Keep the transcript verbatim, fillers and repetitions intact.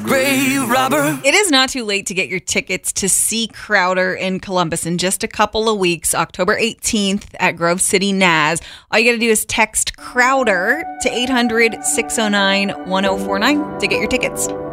grave robber. It is not too late to get your tickets to see Crowder in Columbus in just a couple of weeks, October eighteenth at Grove City N A S. All you got to do is text Crowder to eight hundred, six oh nine, one oh four nine to get your tickets.